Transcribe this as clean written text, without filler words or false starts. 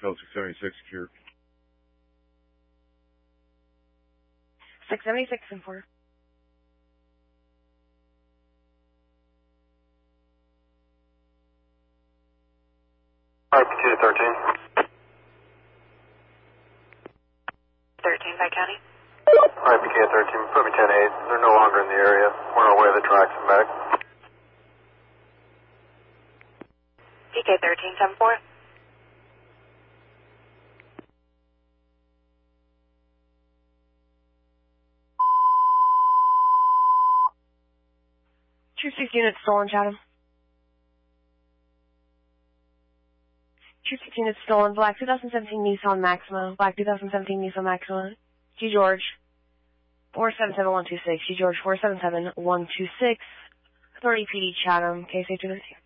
code 676 secure. 676 and 4. RPK 13. 13 by County. RPK 13, put me 10-8. They're no longer in the area. We're on our way to the tracks and back. PK 13, 7-4. True 6 units stolen, Chatham. True 6 units stolen. Black 2017 Nissan Maxima. Black 2017 Nissan Maxima. G George 477126. G George 477126. Authority PD Chatham. Case 823.